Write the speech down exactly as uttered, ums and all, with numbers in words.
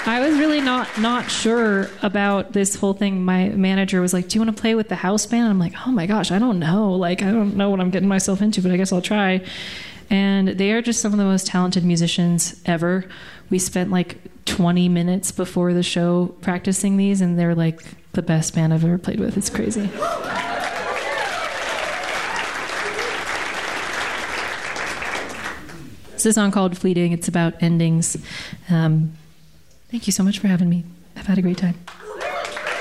I was really not not sure about this whole thing. My manager was like, do you want to play with the house band? I'm like, oh my gosh, I don't know. Like, I don't know what I'm getting myself into, but I guess I'll try. And they are just some of the most talented musicians ever. We spent like twenty minutes before the show practicing these, and they're like the best band I've ever played with. It's crazy. It's a song called Fleeting. It's about endings. Um, thank you so much for having me. I've had a great time.